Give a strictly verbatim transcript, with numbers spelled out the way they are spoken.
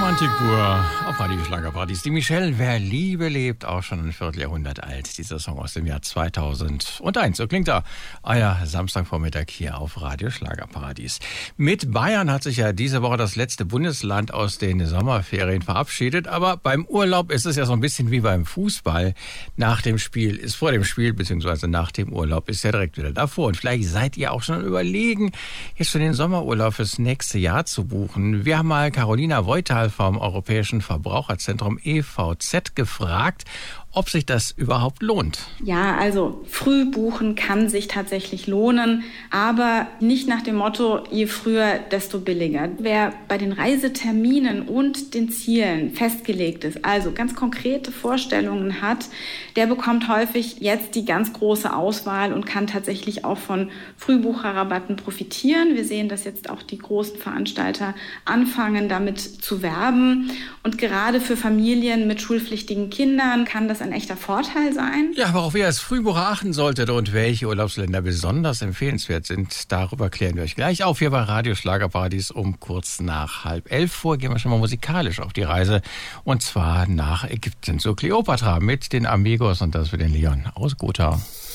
Romantik pur auf Radio Schlagerparadies. Die Michelle, wer Liebe lebt, auch schon ein Vierteljahrhundert alt. Dieser Song aus dem Jahr zweitausendeins. So klingt er euer Samstagvormittag hier auf Radio Schlagerparadies. Mit Bayern hat sich ja diese Woche das letzte Bundesland aus den Sommerferien verabschiedet. Aber beim Urlaub ist es ja so ein bisschen wie beim Fußball. Nach dem Spiel ist vor dem Spiel, beziehungsweise nach dem Urlaub ist ja direkt wieder davor. Und vielleicht seid ihr auch schon überlegen, jetzt schon den Sommerurlaub fürs nächste Jahr zu buchen. Wir haben mal Carolina Voital vom Europäischen Verbraucherzentrum E V Z gefragt, ob sich das überhaupt lohnt. Ja, also früh buchen kann sich tatsächlich lohnen, aber nicht nach dem Motto, je früher, desto billiger. Wer bei den Reiseterminen und den Zielen festgelegt ist, also ganz konkrete Vorstellungen hat, der bekommt häufig jetzt die ganz große Auswahl und kann tatsächlich auch von Frühbucherrabatten profitieren. Wir sehen, dass jetzt auch die großen Veranstalter anfangen, damit zu werben. Und gerade für Familien mit schulpflichtigen Kindern kann das ein echter Vorteil sein. Ja, worauf ihr als Frühbucher achten solltet und welche Urlaubsländer besonders empfehlenswert sind, darüber klären wir euch gleich auf hier bei Radio Schlagerparadies um kurz nach halb elf. Vor gehen wir schon mal musikalisch auf die Reise und zwar nach Ägypten zu Kleopatra mit den Amigos und das für den Leon aus Gotha.